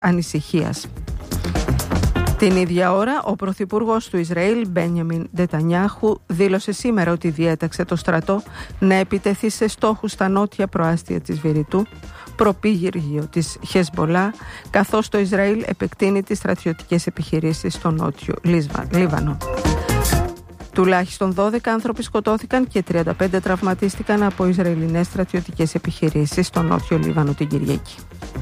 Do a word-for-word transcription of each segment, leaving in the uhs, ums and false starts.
ανησυχίας. Την ίδια ώρα, ο πρωθυπουργός του Ισραήλ, Μπένιαμιν Νετανιάχου, δήλωσε σήμερα ότι διέταξε το στρατό να επιτεθεί σε στόχους στα νότια προάστια της Βηρητού, προπύργιο της Χεσμπολά, καθώς το Ισραήλ επεκτείνει τις στρατιωτικές επιχειρήσεις στο νότιο Λίβανο. Τουλάχιστον δώδεκα άνθρωποι σκοτώθηκαν και τριάντα πέντε τραυματίστηκαν από Ισραηλινές στρατιωτικές επιχειρήσεις στο νότιο Λίβανο την Κυριακή.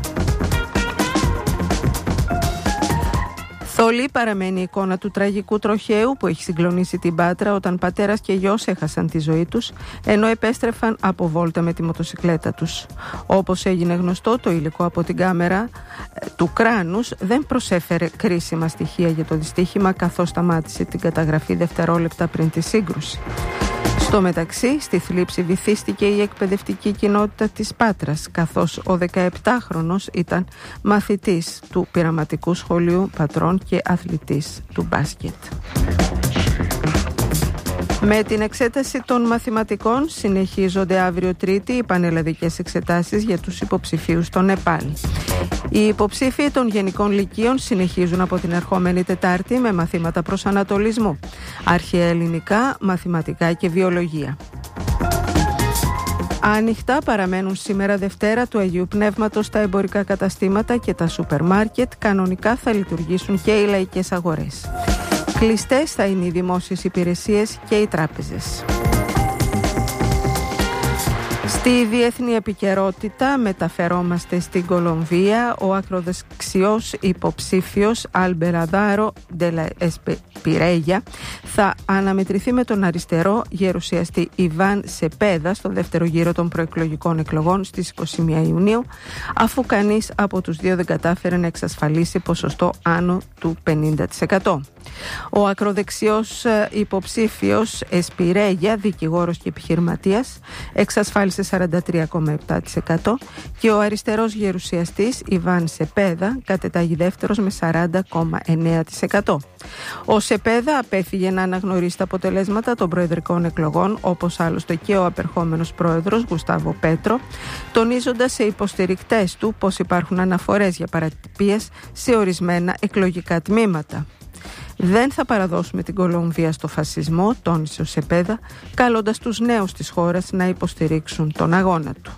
Θολή παραμένει η εικόνα του τραγικού τροχαίου που έχει συγκλονίσει την Πάτρα όταν πατέρας και γιος έχασαν τη ζωή τους ενώ επέστρεφαν από βόλτα με τη μοτοσικλέτα τους. Όπως έγινε γνωστό, το υλικό από την κάμερα του κράνους δεν προσέφερε κρίσιμα στοιχεία για το δυστύχημα, καθώς σταμάτησε την καταγραφή δευτερόλεπτα πριν τη σύγκρουση. Στο μεταξύ, στη θλίψη βυθίστηκε η εκπαιδευτική κοινότητα της Πάτρας, καθώς ο δεκαεπτάχρονος ήταν μαθητής του πειραματικού σχολείου πατρών και αθλητής του μπάσκετ. Με την εξέταση των μαθηματικών συνεχίζονται αύριο Τρίτη οι πανελλαδικές εξετάσεις για τους υποψηφίους στο Νεπάλ. Οι υποψήφοι των γενικών λυκείων συνεχίζουν από την ερχόμενη Τετάρτη με μαθήματα προσανατολισμού, αρχαία ελληνικά, μαθηματικά και βιολογία. Ανοιχτά παραμένουν σήμερα Δευτέρα του Αγίου Πνεύματος τα εμπορικά καταστήματα και τα σούπερ μάρκετ. Κανονικά θα λειτουργήσουν και οι λαϊκές αγορές. Κλειστές θα είναι οι δημόσιες υπηρεσίες και οι τράπεζες. Στη διεθνή επικαιρότητα μεταφερόμαστε στην Κολομβία. Ο ακροδεξιός υποψήφιος Αλμπεραδάρο Ντελα Εσπιρέγια θα αναμετρηθεί με τον αριστερό γερουσιαστή Ιβάν Σεπέδα στο δεύτερο γύρο των προεκλογικών εκλογών στις είκοσι μία Ιουνίου, αφού κανείς από τους δύο δεν κατάφερε να εξασφαλίσει ποσοστό άνω του πενήντα τοις εκατό. Ο ακροδεξιός υποψήφιος Εσπιρέγια, δικηγόρος και επιχειρηματίας, εξασφάλισε σαράντα τρία κόμμα επτά τοις εκατό και ο αριστερός γερουσιαστής Ιβάν Σεπέδα κατετάγει δεύτερος με σαράντα κόμμα εννέα τοις εκατό. Ο Σεπέδα απέφυγε να αναγνωρίσει τα αποτελέσματα των προεδρικών εκλογών, όπως άλλωστε και ο απερχόμενος πρόεδρος Γκουστάβο Πέτρο, τονίζοντας σε υποστηρικτές του πως υπάρχουν αναφορές για παρατυπίες σε ορισμένα εκλογικά τμήματα. «Δεν θα παραδώσουμε την Κολομβία στο φασισμό», τόνισε ο Σεπέδα, καλώντας τους νέους της χώρας να υποστηρίξουν τον αγώνα του.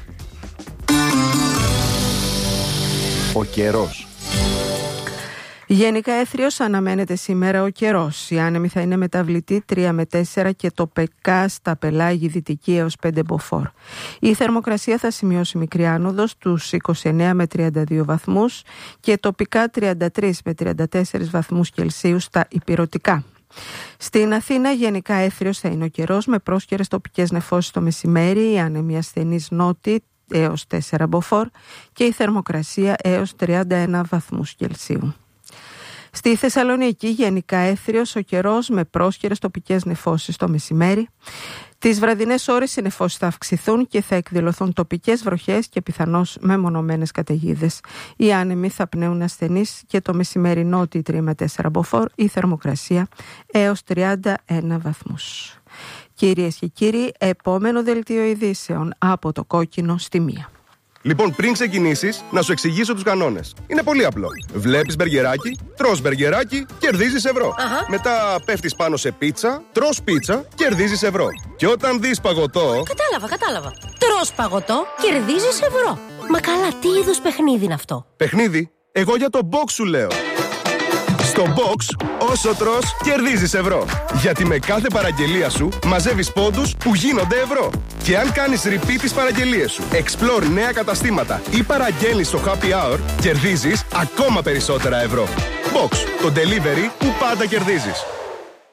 Ο καιρός. Γενικά έθριος αναμένεται σήμερα ο καιρός. Η άνεμη θα είναι μεταβλητή τρία με τέσσερα και τοπικά στα πελάγη δυτική έως πέντε μποφόρ. Η θερμοκρασία θα σημειώσει μικρή άνοδο στους είκοσι εννέα με τριάντα δύο βαθμούς και τοπικά τριάντα τρία με τριάντα τέσσερα βαθμούς Κελσίου στα ηπειρωτικά. Στην Αθήνα γενικά έθριος θα είναι ο καιρός με πρόσκαιρες τοπικές νεφώσεις το μεσημέρι, η άνεμη ασθενής νότη έως τέσσερα μποφόρ και η θερμοκρασία έως τριάντα ένα βαθμούς Κελσίου. Στη Θεσσαλονίκη γενικά έθριος ο καιρός με πρόσκαιρες τοπικές νεφώσεις το μεσημέρι. Τις βραδινές ώρες οι νεφώσεις θα αυξηθούν και θα εκδηλωθούν τοπικές βροχές και πιθανώς μεμονωμένες καταιγίδες. Οι άνεμοι θα πνέουν ασθενείς και το μεσημέρι νότιοι τρία με τέσσερα μποφόρ, η θερμοκρασία έως τριάντα ένα βαθμούς. Κυρίες και κύριοι, επόμενο δελτίο ειδήσεων από το κόκκινο στη μία. Λοιπόν, πριν ξεκινήσεις, να σου εξηγήσω τους κανόνες. Είναι πολύ απλό. Βλέπεις μπεργκεράκι, τρως μπεργκεράκι, κερδίζεις ευρώ. Αχα. Μετά πέφτεις πάνω σε πίτσα, τρως πίτσα, κερδίζεις ευρώ. Και όταν δεις παγωτό... Κατάλαβα, κατάλαβα. Τρως παγωτό, κερδίζεις ευρώ. Μα καλά, τι είδους παιχνίδι είναι αυτό? Παιχνίδι? Εγώ για το box σου λέω. Στο box, όσο τρως, κερδίζεις ευρώ. Γιατί με κάθε παραγγελία σου μαζεύεις πόντους που γίνονται ευρώ. Και αν κάνεις repeat τις παραγγελίες σου, explore νέα καταστήματα ή παραγγέλνεις στο happy hour, κερδίζεις ακόμα περισσότερα ευρώ. Box, το delivery που πάντα κερδίζεις.